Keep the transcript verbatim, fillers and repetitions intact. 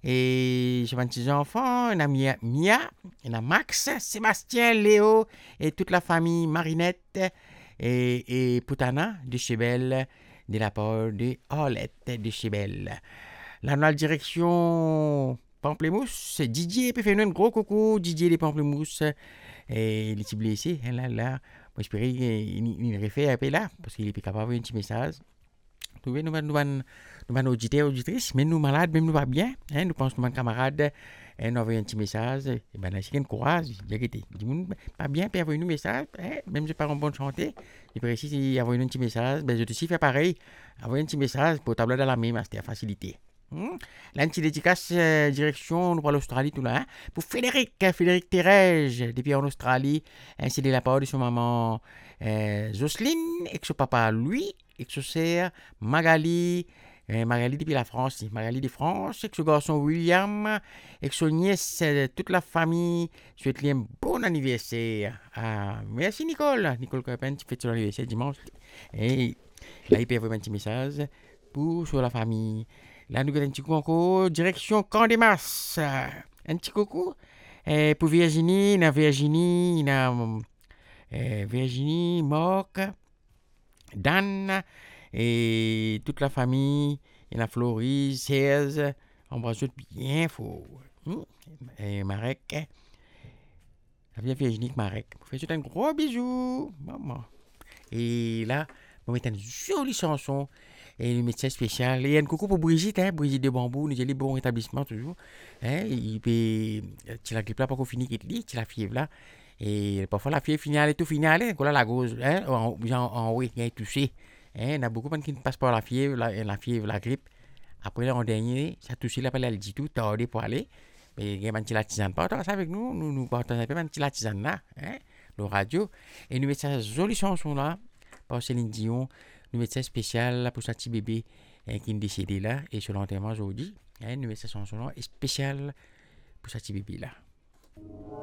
Et j'ai vingt petits enfants, il y a Mia, Mia, il y a Max, Sébastien, Léo et toute la famille Marinette et, et Putana de Chebel, de la part de Arlette de Chebel. La nouvelle direction Pamplemousse, Didier peut faire un gros coucou, Didier des Pamplemousses. Et il est blessé, hein, là, là. Moi, j'espère qu'il il refait un peu là, parce qu'il est plus capable de un petit message. Nous, nous, nous, nous, nous, auditeurs, auditrices, mais nous malades, même nous pas bien, hein, nous pensons, nous, camarades, hein, nous avons un petit message, et ben là, c'est qu'une courage, j'ai été, pas bien, puis envoyer nous un message, hein, même si je pas en bonne santé, je précise, si envoyer un petit message, ben je te suis fait pareil, envoyer un petit message pour tableau dans la main, c'était facilité. Hmm? Là, une petite dédicace, euh, direction, nous pour l'Australie, tout là, hein? Pour Frédéric, Frédéric Thérèse, depuis en Australie, hein, c'est de la part de son maman euh, Jocelyne, et que son papa, lui, et que son sœur Magali, euh, Magali depuis la France, Magali de France, et que son garçon William, et que son nièce, euh, toute la famille, souhaite lui un bon anniversaire. Ah, merci Nicole, Nicole Copen, tu fais ton anniversaire dimanche, et là, il peut avoir un petit message pour sur la famille. Là, nous avons un petit coup encore, direction Camp des Masses. Un petit coucou. Et pour Virginie, il y a Virginie, il y a euh, Virginie, Mork, Dan, et toute la famille, il y a Floris, Serge, embrasse bien fort. Et Marek, la vieille Virginie, Marek. Vous faites un gros bisou, maman. Et là, on va mettre une jolie chanson. Et le médecin spécial. Et un coucou pour Brigitte, hein, Brigitte de Bambou, nous avons bon rétablissement toujours. Hein, il peut, tu la grippe là, pas qu'on finit, tu la fièvre là. Et parfois la fièvre finit, elle est tout finie, elle est, la gauche, hein, en, en, en oui, il y a touché. Hein, il y a beaucoup de gens qui ne passent pas la fièvre, la, la fièvre, la grippe. Après, en dernier, ça touche, là, elle dit tout, tardé pour aller. Mais il y a un petit tisane, partage avec nous, nous, nous partons un peu un petit tisane là, hein, le radio. Et nous mettons cette jolie chanson là, par Céline Dion. Nous mettons spécial pour ce petit bébé hein, qui est décédé là et sur l'enterrement aujourd'hui. Hein, nous mettons son nom spécial pour ce petit bébé là.